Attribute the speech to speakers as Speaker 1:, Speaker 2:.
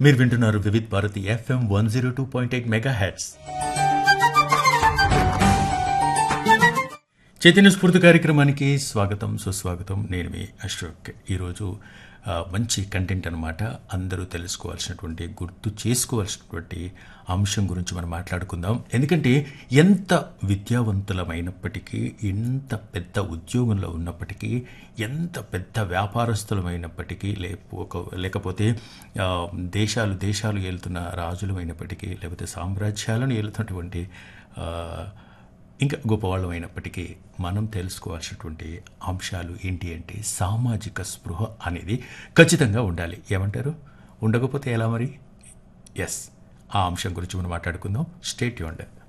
Speaker 1: మీరు వింటున్నారు Vividh Bharati FM 102.8 megahertz. Chaitanya స్ఫూర్తి కార్యక్రమానికి స్వాగతం, సుస్వాగతం. నేను మీ అశోక్. ఈరోజు మంచి కంటెంట్ అనమాట. అందరూ తెలుసుకోవాల్సినటువంటి, గుర్తు చేసుకోవాల్సినటువంటి అంశం గురించి మనం మాట్లాడుకుందాం. ఎందుకంటే ఎంత విద్యావంతులమైనప్పటికీ, ఎంత పెద్ద ఉద్యోగంలో ఉన్నప్పటికీ, ఎంత పెద్ద వ్యాపారస్తులమైనప్పటికీ, లేకపోతే దేశాలు ఏలుతున్న రాజులమైనప్పటికీ, లేకపోతే సామ్రాజ్యాలను ఏలుతున్నటువంటి ఇంకా గొప్పవాళ్ళం అయినప్పటికీ మనం తెలుసుకోవాల్సినటువంటి అంశాలు ఏంటి అంటే సామాజిక స్పృహ అనేది ఖచ్చితంగా ఉండాలి. ఏమంటారు? ఉండకపోతే ఎలా మరి? ఎస్, ఆ అంశం గురించి మనం మాట్లాడుకుందాం. Stay tuned.